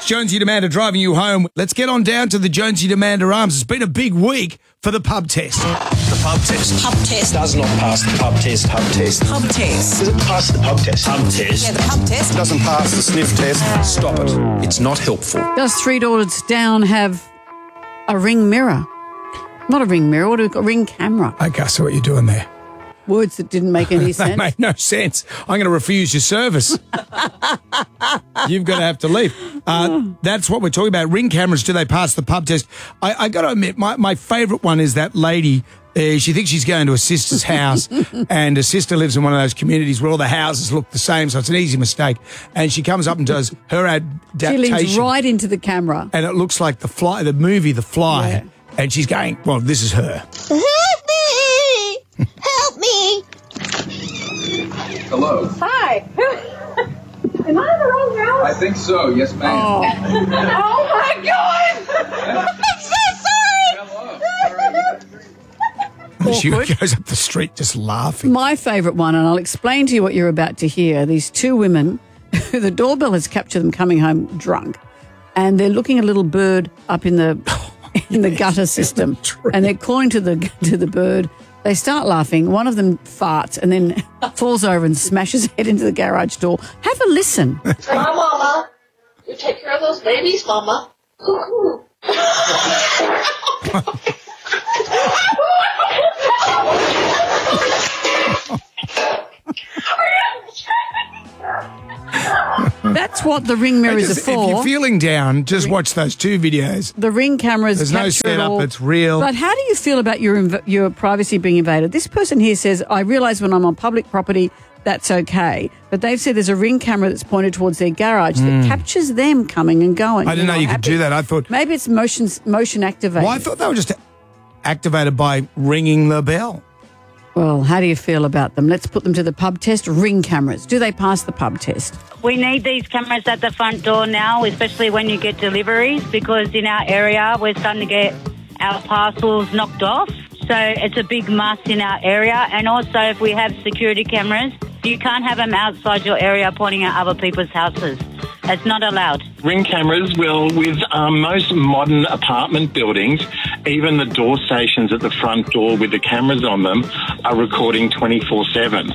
It's Jonesy and Amanda driving you home. Let's get on down to the Jonesy and Amanda Arms. It's been a big week for the pub test. The pub test. Pub test. Does not pass the pub test. Pub test. Pub test. Does it pass the pub test? Pub test. Yeah, the pub test. Doesn't pass the sniff test. Stop it. It's not helpful. Does Three Daughters Down have a ring mirror? Not a ring mirror, a ring camera. Okay, so what you're doing there? Words that didn't make any They sense. made no sense. I'm going to refuse your service. You've got to have to leave. That's what we're talking about. Ring cameras, do they pass the pub test? I got to admit, my favourite one is that lady. She thinks she's going to her sister's house, and her sister lives in one of those communities where all the houses look the same, so it's an easy mistake. And she comes up and does her adaptation. She leans right into the camera. And it looks like the movie The Fly. Yeah. And she's going, well, this is her. Help me! Help me! Hello. Hi. Am I in the wrong house? I think so. Yes, ma'am. Oh my God! I'm so sorry! Hello. How are you? She goes up the street just laughing. My favourite one, and I'll explain to you what you're about to hear. These two women, the doorbell has captured them coming home drunk, and they're looking at a little bird up in the gutter system, and they're calling to the bird. They start laughing. One of them farts and then falls over and smashes head into the garage door. Have a listen. Hi, Mama. You take care of those babies, Mama. That's what the ring mirrors are for. If you're feeling down, just watch those two videos. The ring cameras There's capture no setup, it all. it's real. But how do you feel about your privacy being invaded? This person here says, I realise when I'm on public property, that's okay. But they've said there's a ring camera that's pointed towards their garage that captures them coming and going. I didn't know you could do that. I thought maybe it's motion activated. Well, I thought they were just activated by ringing the bell. Well, how do you feel about them? Let's put them to the pub test. Ring cameras. Do they pass the pub test? We need these cameras at the front door now, especially when you get deliveries, because in our area we're starting to get our parcels knocked off. So it's a big must in our area. And also if we have security cameras, you can't have them outside your area pointing at other people's houses. It's not allowed. Ring cameras will, with most modern apartment buildings, even the door stations at the front door with the cameras on them are recording 24/7.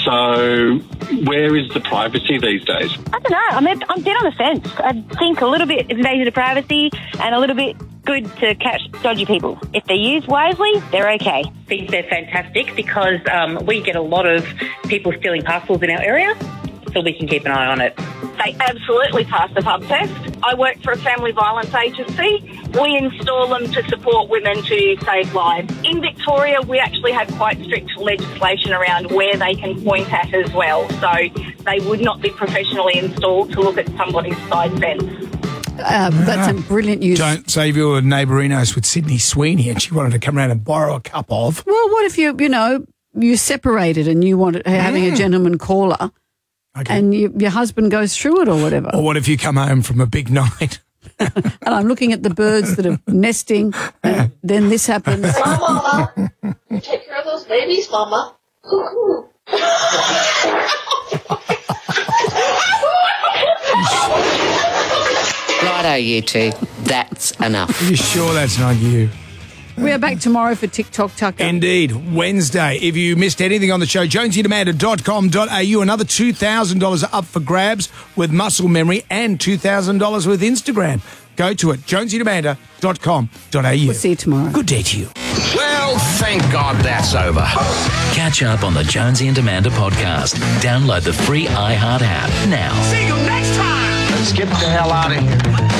So where is the privacy these days? I don't know. I'm dead on the fence. I think a little bit invasion of privacy and a little bit good to catch dodgy people. If they're used wisely, they're okay. I think they're fantastic because we get a lot of people stealing parcels in our area, so we can keep an eye on it. They absolutely pass the pub test. I work for a family violence agency. We install them to support women to save lives. In Victoria, we actually have quite strict legislation around where they can point at as well. So they would not be professionally installed to look at somebody's side fence. That's a brilliant use. Don't say if you were neighbourinos with Sydney Sweeney and she wanted to come around and borrow a cup of. Well, what if you separated and you wanted having a gentleman caller? Okay. And your husband goes through it or whatever. Or what if you come home from a big night? And I'm looking at the birds that are nesting, and then this happens. Mama, you take care of those babies, Mama. Righto, you two. That's enough. Are you sure that's not you? We are back tomorrow for TikTok Tucker. Indeed, Wednesday. If you missed anything on the show, jonesyandamanda.com.au. Another $2,000 up for grabs with muscle memory and $2,000 with Instagram. Go to it, jonesyandamanda.com.au. We'll see you tomorrow. Good day to you. Well, thank God that's over. Catch up on the Jonesy and Amanda podcast. Download the free iHeart app now. See you next time. Let's get the hell out of here.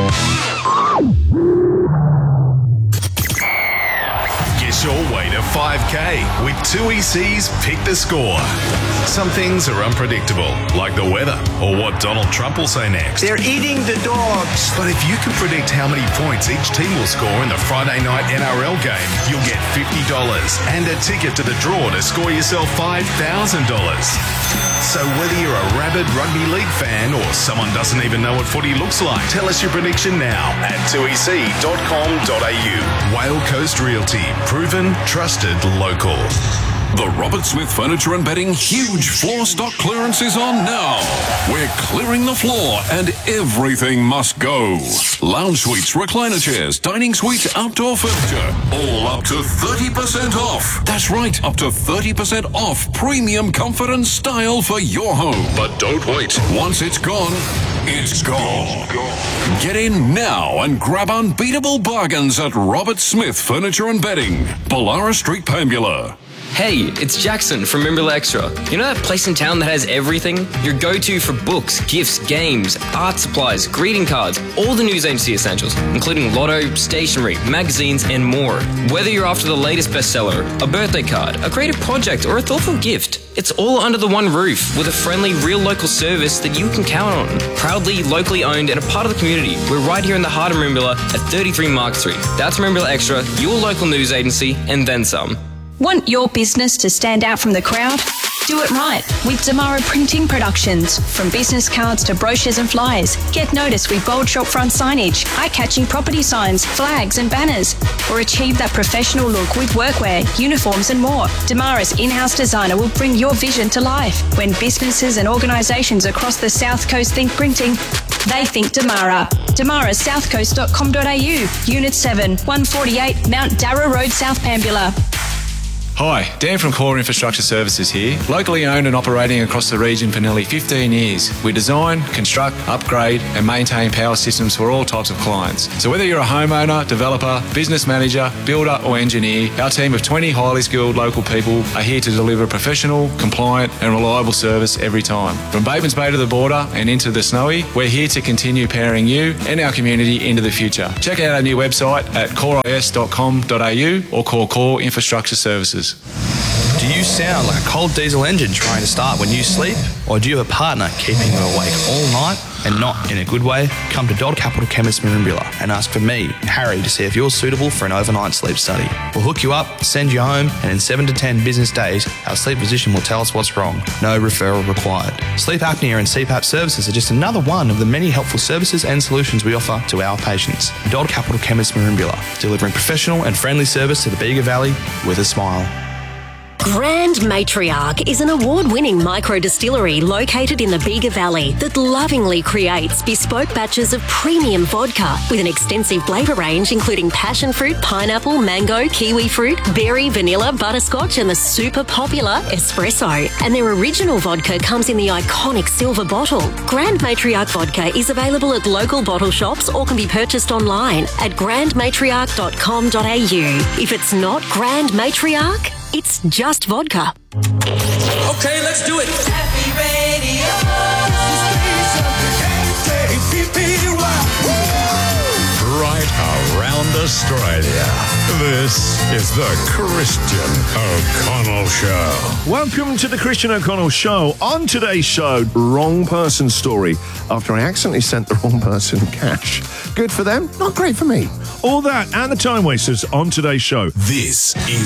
Get your way to 5K with 2EC's Pick the Score. Some things are unpredictable, like the weather or what Donald Trump will say next. They're eating the dogs. But if you can predict how many points each team will score in the Friday night NRL game, you'll get $50 and a ticket to the draw to score yourself $5,000. So whether you're a rabid rugby league fan or someone doesn't even know what footy looks like, tell us your prediction now at 2ec.com.au. Whale Coast Realty. Proven, trusted, local. The Robert Smith Furniture and Bedding huge floor stock clearance is on now. We're clearing the floor and everything must go. Lounge suites, recliner chairs, dining suites, outdoor furniture, all up to 30% off. That's right, up to 30% off premium comfort and style for your home. But don't wait. Once it's gone, it's gone. Get in now and grab unbeatable bargains at Robert Smith Furniture and Bedding, Ballara Street, Pambula. Hey, it's Jackson from Rimbula Extra. You know that place in town that has everything? Your go-to for books, gifts, games, art supplies, greeting cards, all the news agency essentials, including lotto, stationery, magazines, and more. Whether you're after the latest bestseller, a birthday card, a creative project, or a thoughtful gift, it's all under the one roof with a friendly, real local service that you can count on. Proudly, locally owned, and a part of the community. We're right here in the heart of Rimbula at 33 Mark Street. That's Rimbula Extra, your local news agency, and then some. Want your business to stand out from the crowd? Do it right with Damara Printing Productions. From business cards to brochures and flyers, get noticed with bold shop front signage, eye-catching property signs, flags and banners, or achieve that professional look with workwear, uniforms and more. Damara's in-house designer will bring your vision to life. When businesses and organisations across the South Coast think printing, they think Damara. damarasouthcoast.com.au, Unit 7, 148 Mount Darra Road, South Pambula. Hi, Dan from Core Infrastructure Services here. Locally owned and operating across the region for nearly 15 years. We design, construct, upgrade and maintain power systems for all types of clients. So whether you're a homeowner, developer, business manager, builder or engineer, our team of 20 highly skilled local people are here to deliver professional, compliant and reliable service every time. From Batemans Bay to the border and into the Snowy, we're here to continue powering you and our community into the future. Check out our new website at coreis.com.au or call Core Infrastructure Services. Do you sound like a cold diesel engine trying to start when you sleep? Or do you have a partner keeping you awake all night and not in a good way? Come to Dodd Capital Chemist Merimbula and ask for me, Harry, to see if you're suitable for an overnight sleep study. We'll hook you up, send you home, and in 7 to 10 business days, our sleep physician will tell us what's wrong. No referral required. Sleep apnea and CPAP services are just another one of the many helpful services and solutions we offer to our patients. Dodd Capital Chemist Merimbula, delivering professional and friendly service to the Bega Valley with a smile. Grand Matriarch is an award-winning micro-distillery located in the Bega Valley that lovingly creates bespoke batches of premium vodka with an extensive flavour range including passion fruit, pineapple, mango, kiwi fruit, berry, vanilla, butterscotch and the super popular espresso. And their original vodka comes in the iconic silver bottle. Grand Matriarch vodka is available at local bottle shops or can be purchased online at grandmatriarch.com.au. If it's not Grand Matriarch, it's just vodka. Okay, let's do it. Happy Radio. Right around Australia. This is the Christian O'Connell Show. Welcome to the Christian O'Connell Show. On today's show, wrong person story after I accidentally sent the wrong person cash. Good for them, not great for me. All that and the time wasters on today's show. This is